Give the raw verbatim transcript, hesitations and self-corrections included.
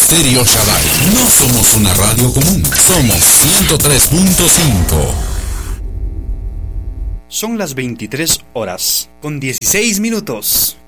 Stereo Shaddai. No somos una radio común, somos ciento tres punto cinco. Son las veintitrés horas, con dieciséis minutos.